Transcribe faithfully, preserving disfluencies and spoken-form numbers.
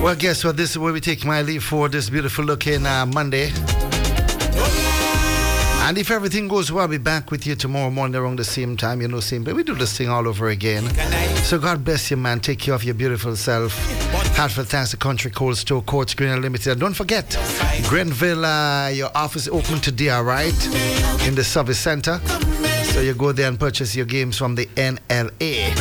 Well, guess what? This is where we take my leave for this beautiful looking uh, Monday. And if everything goes well, I'll be back with you tomorrow morning around the same time, you know, same. But we do this thing all over again. So God bless you, man. Take care of your beautiful self. Heartfelt thanks to Country Cold Store, Courts Green Unlimited. And don't forget, Grenville, uh, your office open today, all right? In the service center. So you go there and purchase your games from the N L A.